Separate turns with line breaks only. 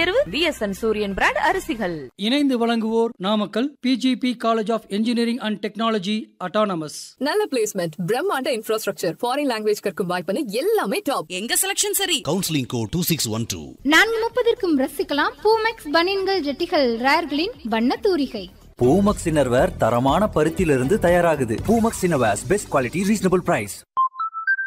தேர்வு விஎஸ்என் சூரியன் பிராண்ட் அரிசிகள்.
இணைந்து வழங்குவோர் Namakkal PGP college of engineering and technology autonomous.
நல்ல பிளேஸ்மெண்ட், பிரம்மாண்ட இன்ஃப்ராஸ்ட்ரக்சர், ஃபாரின் லாங்குவேஜ் கற்கும் வாய்ப்பு எல்லாமே டாப்.
எங்க செலக்ஷன் சரி.
Counselling code 2612.
4:30 ரசிக்கலாம் பூமெக்ஸ் பனியன்கள் ஜெட்டிகள் ரேர்களின் வண்ண தூரிகை.
பூமக்ஸ் இன்னர்வேர் தரமான பருத்தியிலிருந்து தயாராகுது. Poomex innerwears best quality reasonable price.